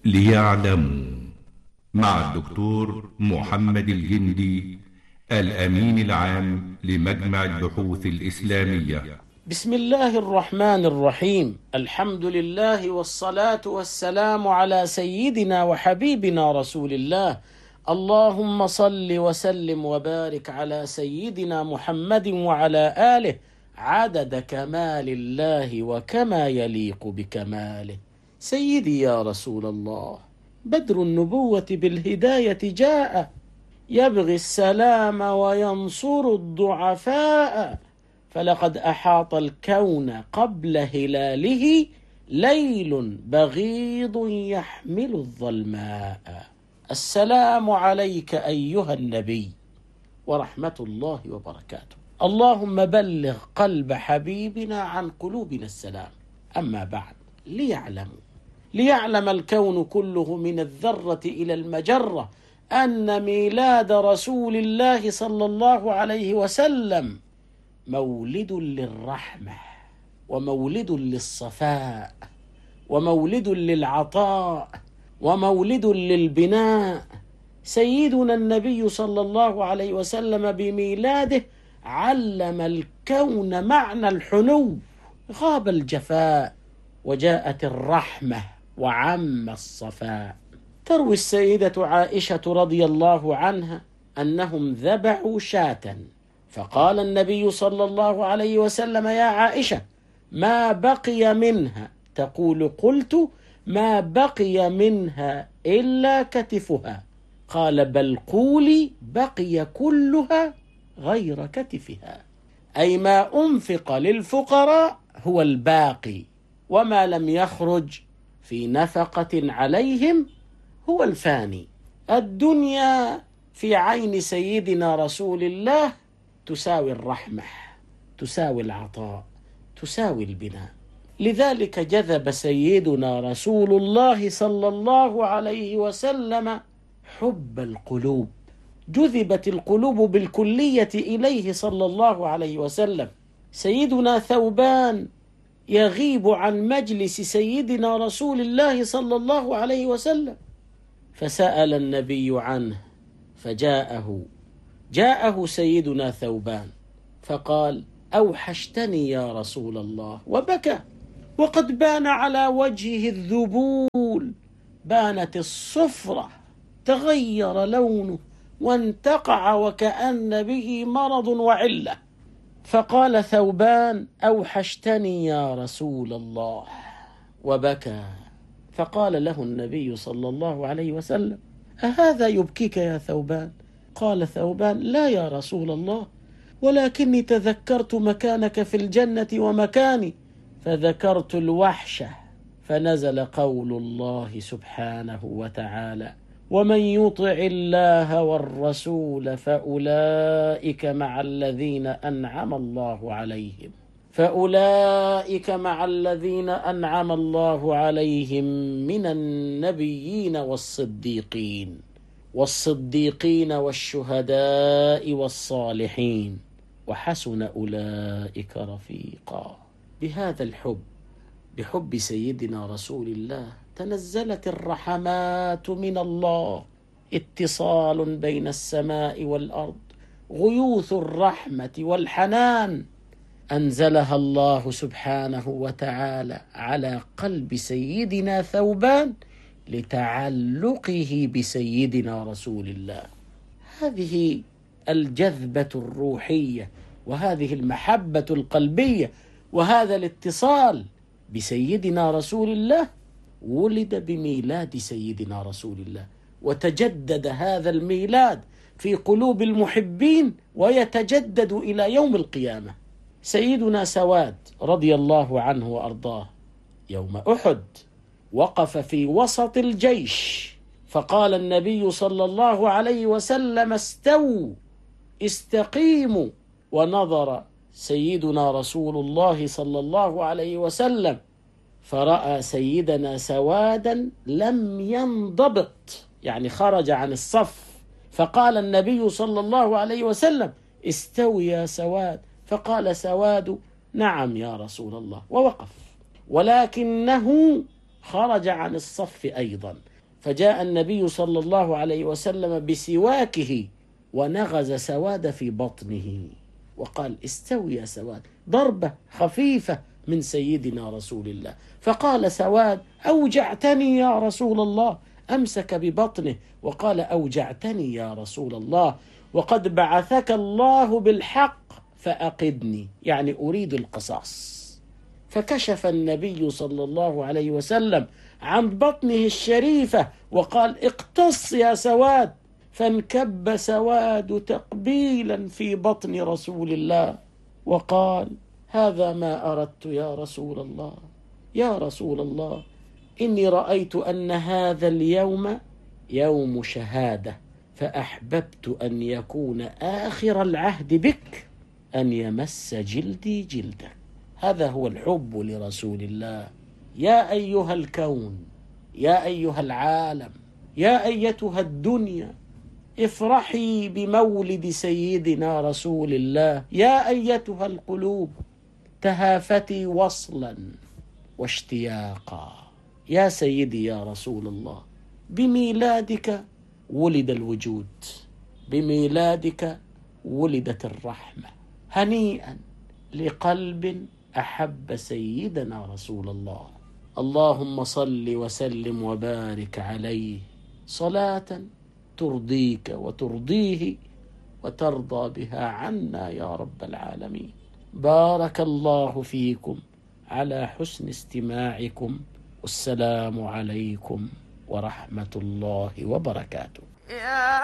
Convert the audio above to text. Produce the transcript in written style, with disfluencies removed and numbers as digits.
ليعلموا مع الدكتور محمد الجندي الأمين العام لمجمع البحوث الإسلامية. بسم الله الرحمن الرحيم. الحمد لله والصلاة والسلام على سيدنا وحبيبنا رسول الله. اللهم صل وسلم وبارك على سيدنا محمد وعلى آله عدد كمال الله وكما يليق بكماله. سيدي يا رسول الله، بدر النبوة بالهداية جاء، يبغي السلام وينصر الضعفاء، فلقد أحاط الكون قبل هلاله ليل بغيض يحمل الظلماء. السلام عليك أيها النبي ورحمة الله وبركاته. اللهم بلغ قلب حبيبنا عن قلوبنا السلام. أما بعد، ليعلم الكون كله من الذرة إلى المجرة أن ميلاد رسول الله صلى الله عليه وسلم مولد للرحمة، ومولد للصفاء، ومولد للعطاء، ومولد للبناء. سيدنا النبي صلى الله عليه وسلم بميلاده علم الكون معنى الحنو، غاب الجفاء وجاءت الرحمة وعم الصفاء. تروي السيدة عائشة رضي الله عنها أنهم ذبحوا شاة، فقال النبي صلى الله عليه وسلم: يا عائشة، ما بقي منها؟ تقول: قلت: ما بقي منها إلا كتفها. قال: بل قولي: بقي كلها غير كتفها، أي ما أنفق للفقراء هو الباقي، وما لم يخرج في نفقة عليهم هو الفاني. الدنيا في عين سيدنا رسول الله تساوي الرحمة، تساوي العطاء، تساوي البناء. لذلك جذب سيدنا رسول الله صلى الله عليه وسلم حب القلوب، جذبت القلوب بالكلية إليه صلى الله عليه وسلم. سيدنا ثوبان يغيب عن مجلس سيدنا رسول الله صلى الله عليه وسلم، فسأل النبي عنه جاءه سيدنا ثوبان فقال: أوحشتني يا رسول الله، وبكى، وقد بان على وجهه الذبول، بانت الصفرة، تغير لونه وانتقع وكأن به مرض وعلة. فقال ثوبان: أوحشتني يا رسول الله، وبكى. فقال له النبي صلى الله عليه وسلم: أهذا يبكيك يا ثوبان؟ قال ثوبان: لا يا رسول الله، ولكني تذكرت مكانك في الجنة ومكاني، فذكرت الوحشة، فنزل قول الله سبحانه وتعالى: ومن يطع الله والرسول فأولئك مع الذين أنعم الله عليهم من النبيين والصديقين والشهداء والصالحين وحسن أولئك رفيقا. بهذا الحب، بحب سيدنا رسول الله، تنزلت الرحمات من الله، اتصال بين السماء والأرض، غيوث الرحمة والحنان أنزلها الله سبحانه وتعالى على قلب سيدنا ثوبان لتعلقه بسيدنا رسول الله. هذه الجذبة الروحية، وهذه المحبة القلبية، وهذا الاتصال بسيدنا رسول الله ولد بميلاد سيدنا رسول الله، وتجدد هذا الميلاد في قلوب المحبين ويتجدد إلى يوم القيامة. سيدنا سواد رضي الله عنه وأرضاه يوم أحد وقف في وسط الجيش، فقال النبي صلى الله عليه وسلم: استووا، استقيموا. ونظر سيدنا رسول الله صلى الله عليه وسلم فرأى سيدنا سوادا لم ينضبط، يعني خرج عن الصف، فقال النبي صلى الله عليه وسلم: استو يا سواد. فقال سواد: نعم يا رسول الله، ووقف، ولكنه خرج عن الصف أيضا، فجاء النبي صلى الله عليه وسلم بسواكه ونغز سواد في بطنه وقال: استوي يا سواد، ضربة خفيفة من سيدنا رسول الله. فقال سواد: أوجعتني يا رسول الله. أمسك ببطنه وقال: أوجعتني يا رسول الله، وقد بعثك الله بالحق فأقدني، يعني أريد القصاص. فكشف النبي صلى الله عليه وسلم عن بطنه الشريفة وقال: اقتص يا سواد. فانكب سواد تقبيلا في بطن رسول الله وقال: هذا ما أردت يا رسول الله، يا رسول الله، إني رأيت أن هذا اليوم يوم شهادة، فأحببت أن يكون آخر العهد بك أن يمس جلدي جلدك. هذا هو الحب لرسول الله. يا أيها الكون، يا أيها العالم، يا أيتها الدنيا، افرحي بمولد سيدنا رسول الله. يا أيتها القلوب، تهافتي وصلا واشتياقا. يا سيدي يا رسول الله، بميلادك ولد الوجود، بميلادك ولدت الرحمة. هنيئا لقلب أحب سيدنا رسول الله. اللهم صل وسلم وبارك عليه صلاة ترضيك وترضيه وترضى بها عنا يا رب العالمين. بارك الله فيكم على حسن استماعكم، والسلام عليكم ورحمة الله وبركاته.